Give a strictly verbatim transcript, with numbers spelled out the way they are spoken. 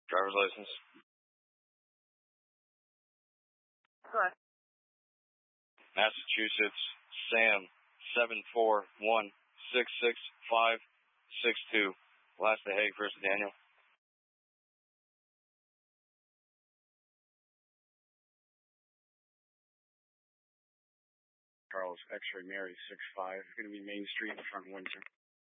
Driver's license. Correct. Massachusetts, Sam, seven four one six six five six two. Last to Hague, first to Daniel. Charles, X-ray Mary, six five. Going to be Main Street in front of Windsor.